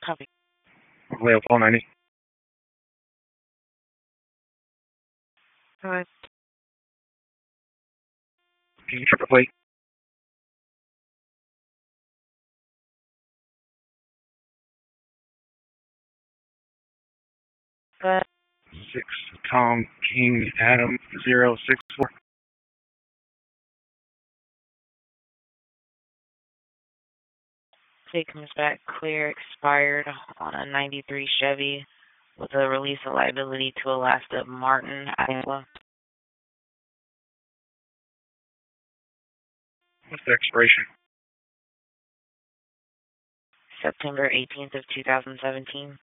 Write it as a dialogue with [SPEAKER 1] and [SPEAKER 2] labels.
[SPEAKER 1] Copy.
[SPEAKER 2] Leo 490.
[SPEAKER 1] All right.
[SPEAKER 2] Can you triple plate?
[SPEAKER 1] Go ahead.
[SPEAKER 2] 6 Tom King Adam 064.
[SPEAKER 1] Take comes back clear, expired on a 93 Chevy with a release of liability to Alaska Martin, Iowa.
[SPEAKER 2] What's the expiration?
[SPEAKER 1] September 18th of 2017.